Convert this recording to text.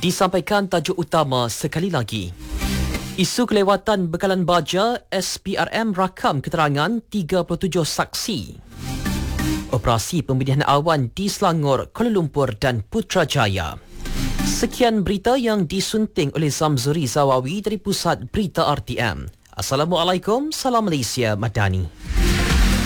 Disampaikan tajuk utama sekali lagi. Isu kelewatan bekalan baja, SPRM rakam keterangan 37 saksi. Operasi pembinaan awan di Selangor, Kuala Lumpur dan Putrajaya. Sekian berita yang disunting oleh Zamzuri Zawawi dari Pusat Berita RTM. Assalamualaikum, salam Malaysia Madani.